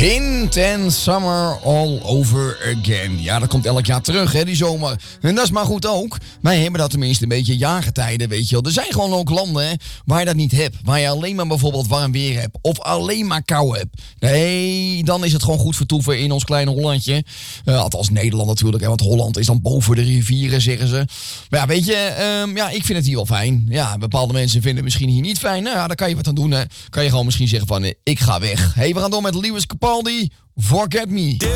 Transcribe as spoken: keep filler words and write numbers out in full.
Intense Summer All Over Again. Ja, dat komt elk jaar terug, hè, die zomer. En dat is maar goed ook. Wij hebben dat tenminste een beetje jaargetijden, weet je wel. Er zijn gewoon ook landen, hè, waar je dat niet hebt. Waar je alleen maar bijvoorbeeld warm weer hebt. Of alleen maar kou hebt. Nee, dan is het gewoon goed vertoeven in ons kleine Hollandje. Uh, althans Nederland natuurlijk, hè, want Holland is dan boven de rivieren, zeggen ze. Maar ja, weet je, um, ja, ik vind het hier wel fijn. Ja, bepaalde mensen vinden het misschien hier niet fijn. Nou ja, daar kan je wat aan doen, hè. Kan je gewoon misschien zeggen van, uh, ik ga weg. Hé, hey, we gaan door met Lewis Capaldi, Forget Me.